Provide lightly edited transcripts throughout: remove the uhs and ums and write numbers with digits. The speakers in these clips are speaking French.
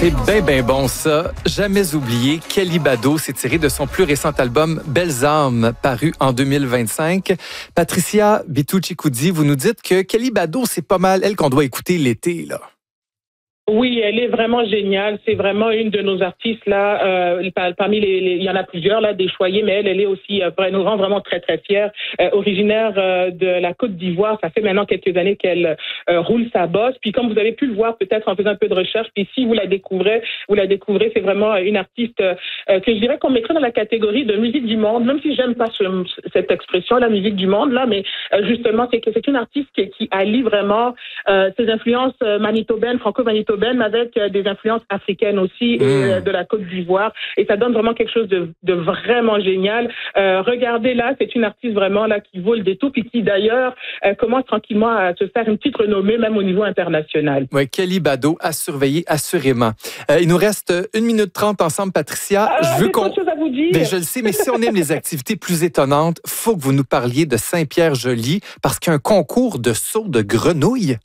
C'est ben bon ça. Jamais oublié, Kelly Bado s'est tiré de son plus récent album Belles âmes, paru en 2025. Patricia Bitucci-Coudi, vous nous dites que Kelly Bado, c'est pas mal elle qu'on doit écouter l'été, là. Oui, elle est vraiment géniale. C'est vraiment une de nos artistes là. Parmi il y en a plusieurs là, des choyés, mais elle est aussi, elle nous rend vraiment très très fiers. Originaire de la Côte d'Ivoire, ça fait maintenant quelques années qu'elle roule sa bosse. Puis comme vous avez pu le voir peut-être en faisant un peu de recherche, puis si vous la découvrez, c'est vraiment une artiste que je dirais qu'on mettrait dans la catégorie de musique du monde, même si j'aime pas cette expression, la musique du monde là, mais justement c'est que c'est une artiste qui allie vraiment ses influences manitobaines, franco-manitobaines, avec des influences africaines aussi et de la Côte d'Ivoire. Et ça donne vraiment quelque chose de vraiment génial. Regardez là, c'est une artiste vraiment là qui vaut le détour, puis qui d'ailleurs commence tranquillement à se faire une petite renommée, même au niveau international. Oui, Kelly Bado à surveiller assurément. Il nous reste 1 minute 30 ensemble, Patricia. Je veux qu'on... chose à vous dire. Ben, je le sais, mais si on aime les activités plus étonnantes, faut que vous nous parliez de Saint-Pierre-Joly, parce qu'il y a un concours de saut de grenouilles.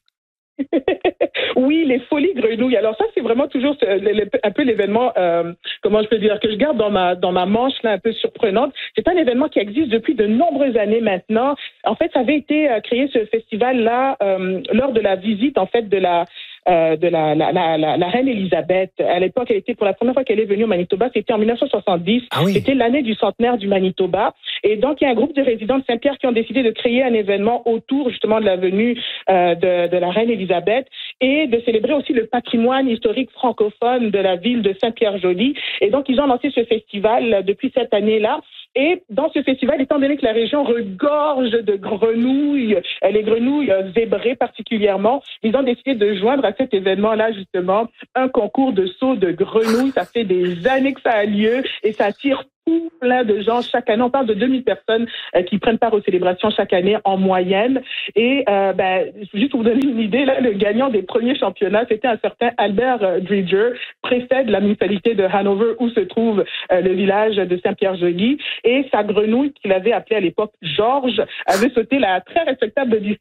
Oui, les folies grenouilles. Alors ça, c'est vraiment toujours un peu l'événement, comment je peux dire, que je garde dans ma manche là, un peu surprenante. C'est un événement qui existe depuis de nombreuses années maintenant. En fait, ça avait été créé ce festival-là lors de la visite en fait de la reine Elisabeth. À l'époque, elle était pour la première fois qu'elle est venue au Manitoba, c'était en 1970. Ah oui. C'était l'année du centenaire du Manitoba. Et donc, il y a un groupe de résidents de Saint-Pierre qui ont décidé de créer un événement autour justement de la venue de la reine Elisabeth et de célébrer aussi le patrimoine historique francophone de la ville de Saint-Pierre-Joly. Et donc, ils ont lancé ce festival depuis cette année-là. Et dans ce festival, étant donné que la région regorge de grenouilles, les grenouilles zébrées particulièrement, ils ont décidé de joindre à cet événement-là, justement, un concours de saut de grenouilles. Ça fait des années que ça a lieu et ça attire plein de gens chaque année. On parle de 2000 personnes qui prennent part aux célébrations chaque année en moyenne. Et juste pour vous donner une idée, là, le gagnant des premiers championnats, c'était un certain Albert Dridger, préfet de la municipalité de Hanover, où se trouve le village de Saint-Pierre-Joly. Et sa grenouille, qu'il avait appelée à l'époque Georges, avait sauté la très respectable